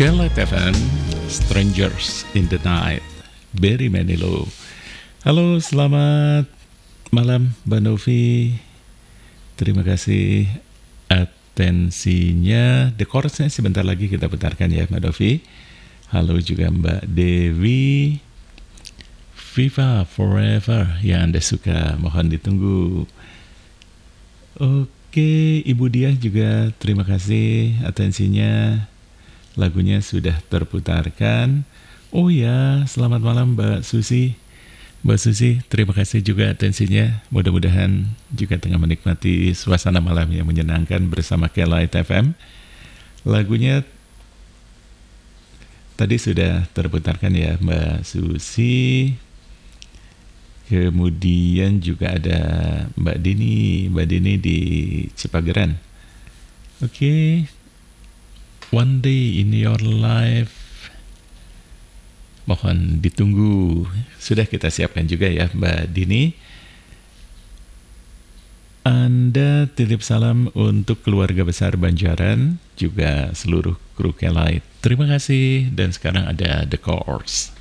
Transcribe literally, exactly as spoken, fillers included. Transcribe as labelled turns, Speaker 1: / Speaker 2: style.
Speaker 1: Kelet F M, Strangers in the Night, Barry Manilow. Halo, selamat malam Mbak Novi. Terima kasih atensinya. The chorusnya sebentar lagi kita putarkan ya Mbak Novi. Halo juga Mbak Dewi. Viva Forever yang Anda suka, mohon ditunggu. Oke, Ibu Diah juga terima kasih atensinya. Lagunya sudah terputarkan. Oh ya, selamat malam Mbak Susi. Mbak Susi, terima kasih juga atensinya. Mudah-mudahan juga tengah menikmati suasana malam yang menyenangkan bersama Kelet F M. Lagunya tadi sudah terputarkan ya Mbak Susi. Kemudian juga ada Mbak Dini, Mbak Dini di Cipageran. Oke. Okay. One Day in Your Life, mohon ditunggu. Sudah kita siapkan juga ya Mbak Dini. Anda titip salam untuk keluarga besar Banjaran, juga seluruh kru Kelet. Terima kasih, dan sekarang ada The Chorus.